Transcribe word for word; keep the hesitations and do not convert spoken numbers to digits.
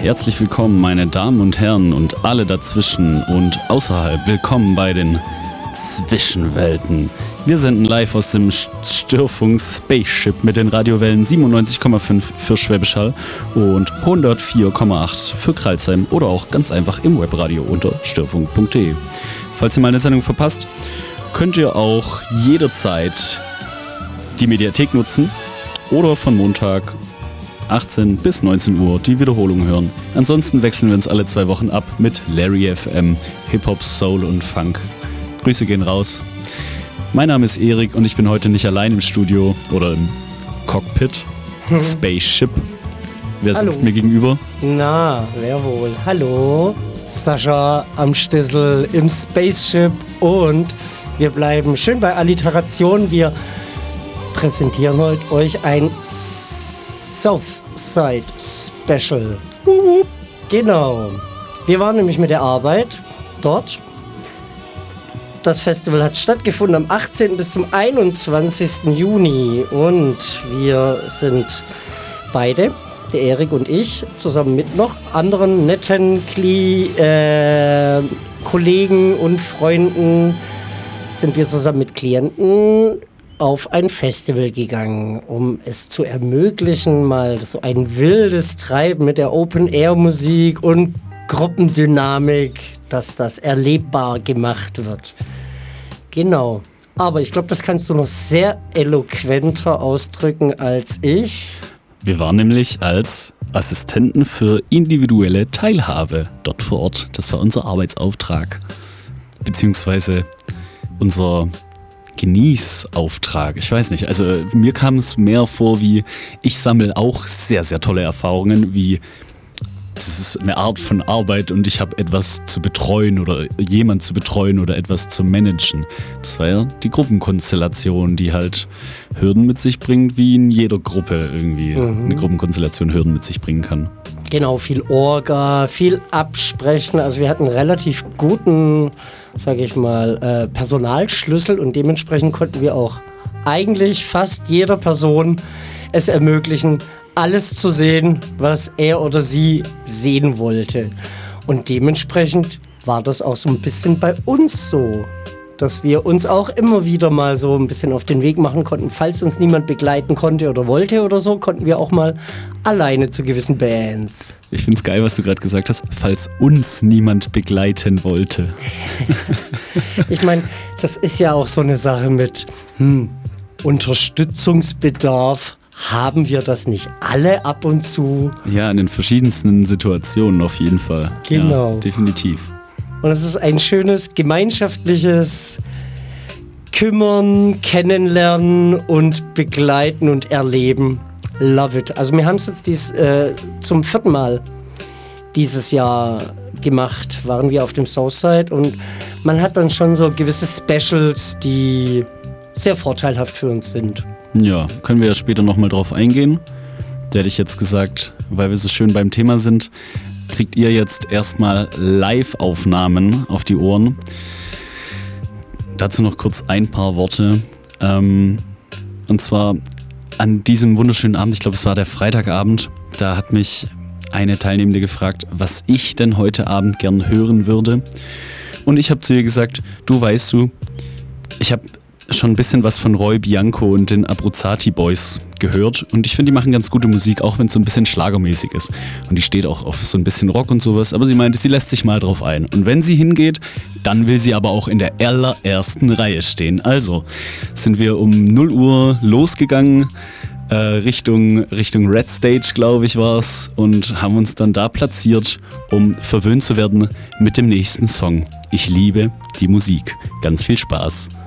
Herzlich willkommen, meine Damen und Herren und alle dazwischen und außerhalb. Willkommen bei den Zwischenwelten. Wir senden live aus dem Störfunk Spaceship mit den Radiowellen siebenundneunzig Komma fünf für Schwäbisch Hall und hundertvier Komma acht für Crailsheim oder auch ganz einfach im Webradio unter störfunk punkt de. Falls ihr mal eine Sendung verpasst, könnt ihr auch jederzeit die Mediathek nutzen oder von Montag achtzehn bis neunzehn Uhr die Wiederholung hören. Ansonsten wechseln wir uns alle zwei Wochen ab mit Larry F M, Hip-Hop, Soul und Funk. Grüße gehen raus. Mein Name ist Erik und ich bin heute nicht allein im Studio oder im Cockpit, Spaceship. Wer Hallo. Sitzt mir gegenüber? Na, wer wohl? Hallo, Sascha am Stissel im Spaceship und wir bleiben schön bei Alliteration. Wir präsentieren heute euch ein Southside Special. Genau. Wir waren nämlich mit der Arbeit dort. Das Festival hat stattgefunden am achtzehnten bis zum einundzwanzigsten Juni und wir sind beide, der Erik und ich, zusammen mit noch anderen netten Kli- äh, Kollegen und Freunden, sind wir zusammen mit Klienten auf ein Festival gegangen, um es zu ermöglichen, mal so ein wildes Treiben mit der Open-Air-Musik und Gruppendynamik, dass das erlebbar gemacht wird. Genau. Aber ich glaube, das kannst du noch sehr eloquenter ausdrücken als ich. Wir waren nämlich als Assistenten für individuelle Teilhabe dort vor Ort. Das war unser Arbeitsauftrag, beziehungsweise unser Genießauftrag. Ich weiß nicht, also mir kam es mehr vor wie, ich sammle auch sehr, sehr tolle Erfahrungen, wie das ist eine Art von Arbeit und ich habe etwas zu betreuen oder jemand zu betreuen oder etwas zu managen. Das war ja die Gruppenkonstellation, die halt Hürden mit sich bringt, wie in jeder Gruppe irgendwie mhm. eine Gruppenkonstellation Hürden mit sich bringen kann. Genau, viel Orga, viel Absprechen. Also wir hatten relativ guten, sage ich mal, äh, Personalschlüssel und dementsprechend konnten wir auch eigentlich fast jeder Person es ermöglichen, alles zu sehen, was er oder sie sehen wollte. Und dementsprechend war das auch so ein bisschen bei uns so, dass wir uns auch immer wieder mal so ein bisschen auf den Weg machen konnten. Falls uns niemand begleiten konnte oder wollte oder so, konnten wir auch mal alleine zu gewissen Bands. Ich find's geil, was du gerade gesagt hast, falls uns niemand begleiten wollte. Ich meine, das ist ja auch so eine Sache mit hm, Unterstützungsbedarf. Haben wir das nicht alle ab und zu? Ja, in den verschiedensten Situationen auf jeden Fall. Genau. Ja, definitiv. Und es ist ein schönes gemeinschaftliches Kümmern, Kennenlernen und Begleiten und Erleben. Love it. Also wir haben es jetzt dies, äh, zum vierten Mal dieses Jahr gemacht, waren wir auf dem Southside und man hat dann schon so gewisse Specials, die sehr vorteilhaft für uns sind. Ja, können wir ja später nochmal drauf eingehen. Da hätte ich jetzt gesagt, weil wir so schön beim Thema sind, kriegt ihr jetzt erstmal Live-Aufnahmen auf die Ohren. Dazu noch kurz ein paar Worte. Ähm, und zwar an diesem wunderschönen Abend, ich glaube es war der Freitagabend, da hat mich eine Teilnehmende gefragt, was ich denn heute Abend gern hören würde. Und ich habe zu ihr gesagt, du weißt du, ich habe schon ein bisschen was von Roy Bianco und den Abruzzati Boys gehört und ich finde, die machen ganz gute Musik, auch wenn es so ein bisschen schlagermäßig ist. Und die steht auch auf so ein bisschen Rock und sowas, aber sie meinte, sie lässt sich mal drauf ein. Und wenn sie hingeht, dann will sie aber auch in der allerersten Reihe stehen. Also sind wir um null Uhr losgegangen, äh, Richtung, Richtung Red Stage, glaube ich, war es, und haben uns dann da platziert, um verwöhnt zu werden mit dem nächsten Song. Ich liebe die Musik. Ganz viel Spaß.